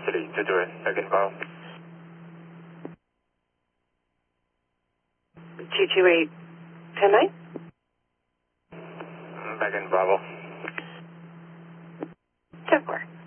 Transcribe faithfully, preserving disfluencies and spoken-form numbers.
three two two eight, back in Bravo. two two eight, ten nine? Back in Bravo. ten four.